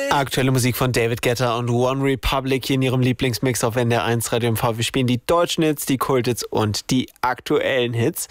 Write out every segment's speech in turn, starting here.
Aktuelle Musik von David Guetta und One Republic hier in ihrem Lieblingsmix auf NDR 1 Radio MV. Wir spielen die deutschen Hits, die Kulthits und die aktuellen Hits.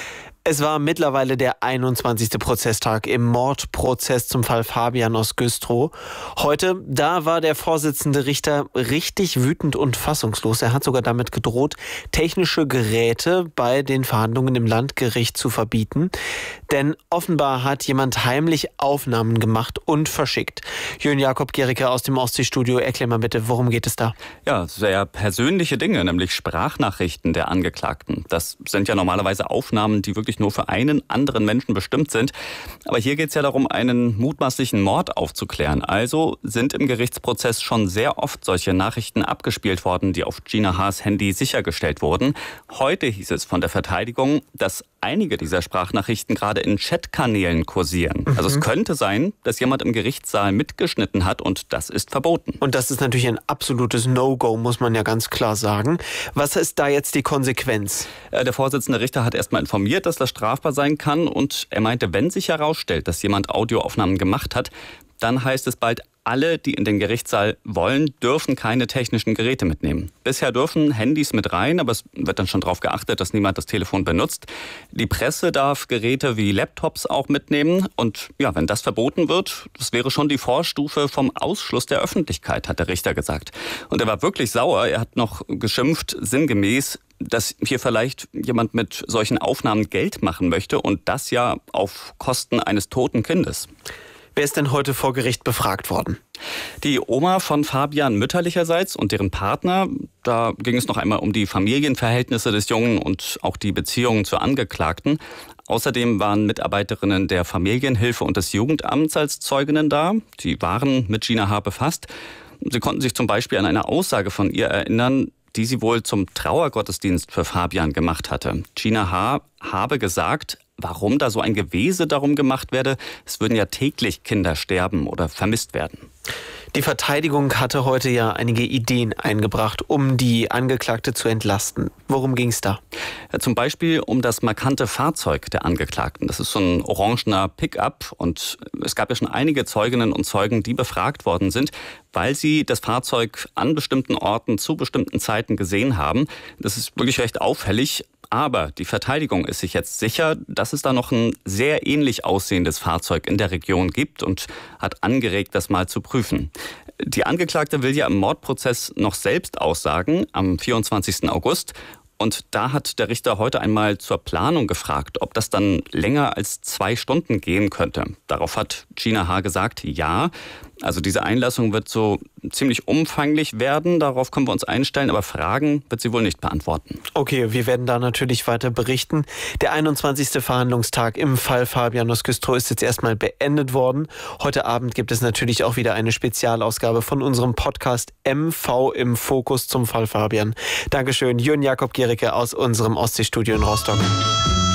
Es war mittlerweile der 21. Prozesstag im Mordprozess zum Fall Fabian aus Güstrow. Heute, da war der Vorsitzende Richter richtig wütend und fassungslos. Er hat sogar damit gedroht, technische Geräte bei den Verhandlungen im Landgericht zu verbieten. Denn offenbar hat jemand heimlich Aufnahmen gemacht und verschickt. Jürgen Jakob Gericke aus dem Ostseestudio, erklär mal bitte, worum geht es da? Ja, sehr persönliche Dinge, nämlich Sprachnachrichten der Angeklagten. Das sind ja normalerweise Aufnahmen, die wirklich nur für einen anderen Menschen bestimmt sind. Aber hier geht es ja darum, einen mutmaßlichen Mord aufzuklären. Also sind im Gerichtsprozess schon sehr oft solche Nachrichten abgespielt worden, die auf Gina Haas Handy sichergestellt wurden. Heute hieß es von der Verteidigung, dass einige dieser Sprachnachrichten gerade in Chatkanälen kursieren. Also es könnte sein, dass jemand im Gerichtssaal mitgeschnitten hat und das ist verboten. Und das ist natürlich ein absolutes No-Go, muss man ja ganz klar sagen. Was ist da jetzt die Konsequenz? Der Vorsitzende Richter hat erstmal informiert, dass das strafbar sein kann und er meinte, wenn sich herausstellt, dass jemand Audioaufnahmen gemacht hat, dann heißt es bald, alle, die in den Gerichtssaal wollen, dürfen keine technischen Geräte mitnehmen. Bisher dürfen Handys mit rein, aber es wird dann schon darauf geachtet, dass niemand das Telefon benutzt. Die Presse darf Geräte wie Laptops auch mitnehmen. Und ja, wenn das verboten wird, das wäre schon die Vorstufe vom Ausschluss der Öffentlichkeit, hat der Richter gesagt. Und er war wirklich sauer. Er hat noch geschimpft, sinngemäß, dass hier vielleicht jemand mit solchen Aufnahmen Geld machen möchte und das ja auf Kosten eines toten Kindes. Wer ist denn heute vor Gericht befragt worden? Die Oma von Fabian mütterlicherseits und deren Partner. Da ging es noch einmal um die Familienverhältnisse des Jungen und auch die Beziehungen zur Angeklagten. Außerdem waren Mitarbeiterinnen der Familienhilfe und des Jugendamts als Zeuginnen da. Die waren mit Gina H. befasst. Sie konnten sich zum Beispiel an eine Aussage von ihr erinnern, die sie wohl zum Trauergottesdienst für Fabian gemacht hatte. Gina H. habe gesagt, warum da so ein Gewese darum gemacht werde, es würden ja täglich Kinder sterben oder vermisst werden. Die Verteidigung hatte heute ja einige Ideen eingebracht, um die Angeklagte zu entlasten. Worum ging es da? Ja, zum Beispiel um das markante Fahrzeug der Angeklagten. Das ist so ein orangener Pickup und es gab ja schon einige Zeuginnen und Zeugen, die befragt worden sind, weil sie das Fahrzeug an bestimmten Orten zu bestimmten Zeiten gesehen haben. Das ist wirklich recht auffällig. Aber die Verteidigung ist sich jetzt sicher, dass es da noch ein sehr ähnlich aussehendes Fahrzeug in der Region gibt und hat angeregt, das mal zu prüfen. Die Angeklagte will ja im Mordprozess noch selbst aussagen am 24. August. Und da hat der Richter heute einmal zur Planung gefragt, ob das dann länger als 2 Stunden gehen könnte. Darauf hat Gina H. gesagt, ja. Also diese Einlassung wird so ziemlich umfanglich werden, darauf können wir uns einstellen, aber Fragen wird sie wohl nicht beantworten. Okay, wir werden da natürlich weiter berichten. Der 21. Verhandlungstag im Fall Fabian aus Güstrow ist jetzt erstmal beendet worden. Heute Abend gibt es natürlich auch wieder eine Spezialausgabe von unserem Podcast MV im Fokus zum Fall Fabian. Dankeschön, Jürgen Jakob Gericke aus unserem Ostseestudio in Rostock.